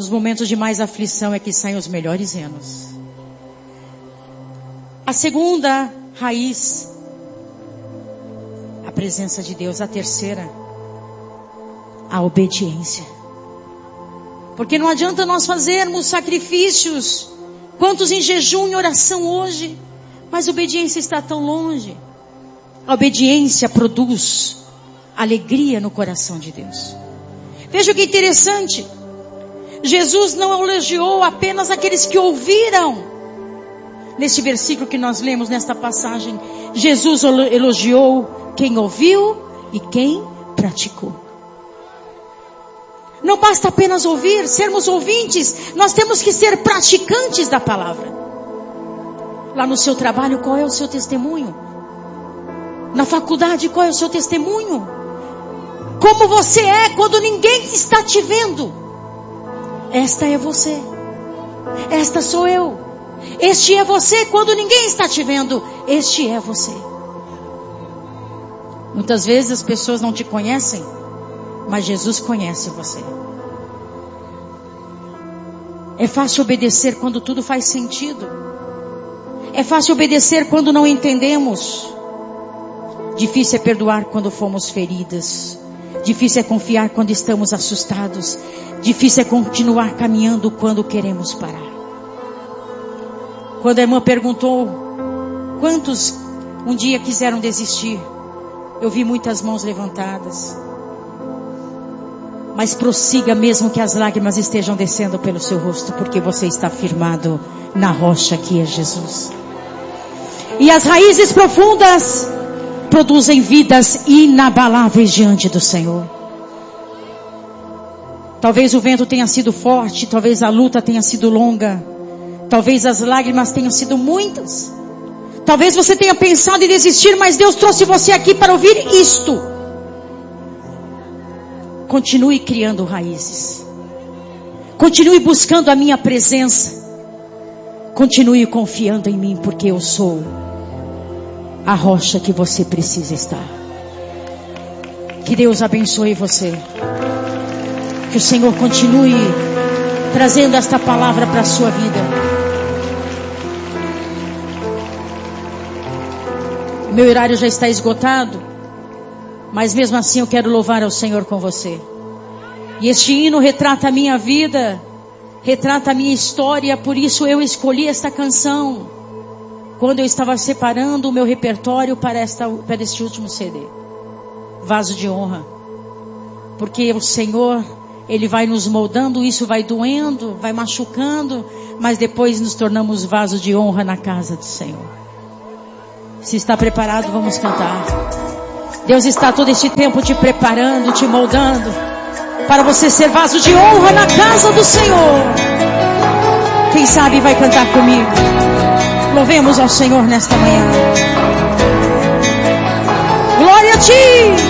Nos momentos de mais aflição é que saem os melhores hinos. A segunda raiz, a presença de Deus. A terceira, a obediência. Porque não adianta nós fazermos sacrifícios, quantos em jejum e oração hoje, mas a obediência está tão longe. A obediência produz alegria no coração de Deus. Veja que interessante. Jesus não elogiou apenas aqueles que ouviram. Neste versículo que nós lemos nesta passagem, Jesus elogiou quem ouviu e quem praticou. Não basta apenas ouvir, sermos ouvintes, nós temos que ser praticantes da palavra. Lá no seu trabalho, qual é o seu testemunho? Na faculdade, qual é o seu testemunho? Como você é quando ninguém está te vendo? Esta é você. Esta sou eu. Este é você quando ninguém está te vendo. Este é você. Muitas vezes as pessoas não te conhecem, mas Jesus conhece você. É fácil obedecer quando tudo faz sentido. É fácil obedecer quando não entendemos. Difícil é perdoar quando fomos feridas. Difícil é confiar quando estamos assustados. Difícil é continuar caminhando quando queremos parar. Quando a irmã perguntou quantos um dia quiseram desistir, eu vi muitas mãos levantadas. Mas prossiga mesmo que as lágrimas estejam descendo pelo seu rosto, porque você está firmado na rocha que é Jesus. E as raízes profundas produzem vidas inabaláveis diante do Senhor. Talvez o vento tenha sido forte, talvez a luta tenha sido longa, talvez as lágrimas tenham sido muitas. Talvez você tenha pensado em desistir, mas Deus trouxe você aqui para ouvir isto. Continue criando raízes. Continue buscando a minha presença. Continue confiando em mim, porque eu sou a rocha que você precisa estar. Que Deus abençoe você. Que o Senhor continue trazendo esta palavra para a sua vida. Meu horário já está esgotado, mas mesmo assim eu quero louvar ao Senhor com você. E este hino retrata a minha vida, retrata a minha história, por isso eu escolhi esta canção quando eu estava separando o meu repertório para este último CD. Vaso de honra. Porque o Senhor, Ele vai nos moldando, isso vai doendo, vai machucando, mas depois nos tornamos vaso de honra na casa do Senhor. Se está preparado, vamos cantar. Deus está todo este tempo te preparando, te moldando, para você ser vaso de honra na casa do Senhor. Quem sabe vai cantar comigo. Louvemos ao Senhor nesta manhã. Glória a Ti!